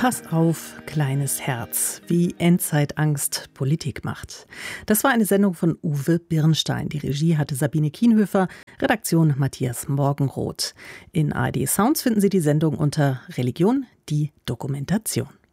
Pass auf, kleines Herz, wie Endzeitangst Politik macht. Das war eine Sendung von Uwe Birnstein. Die Regie hatte Sabine Kienhöfer, Redaktion Matthias Morgenroth. In ARD Sounds finden Sie die Sendung unter Religion, die Dokumentation.